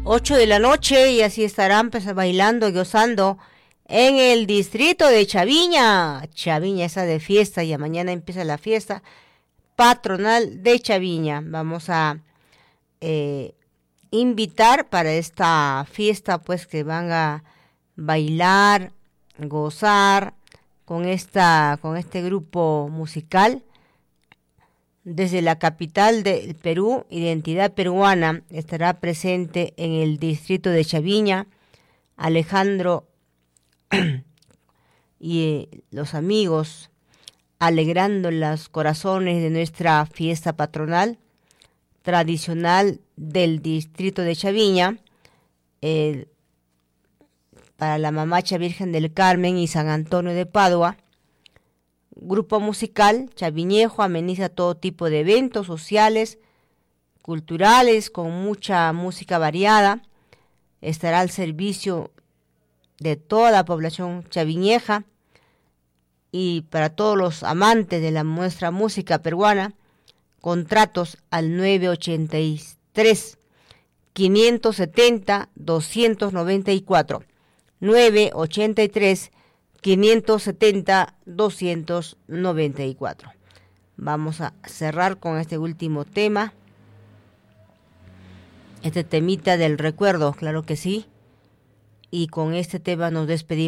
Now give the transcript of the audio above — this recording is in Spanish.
8 de la noche y así estarán pues, bailando y gozando en el distrito de Chaviña. Chaviña esa de fiesta, y mañana empieza la fiesta patronal de Chaviña. Vamos a invitar para esta fiesta pues que van a bailar, gozar con este grupo musical. Desde la capital del Perú, Identidad Peruana, estará presente en el distrito de Chaviña Alejandro y los amigos, alegrando los corazones de nuestra fiesta patronal tradicional del distrito de Chaviña, para la Mamacha Virgen del Carmen y San Antonio de Padua. Grupo musical chaviñejo ameniza todo tipo de eventos sociales, culturales, con mucha música variada. Estará al servicio de toda la población chaviñeja y para todos los amantes de nuestra música peruana. Contratos al 983 570 294 983 570 294. Vamos a cerrar con este último tema, este temita del recuerdo, claro que sí, y con este tema nos despedimos.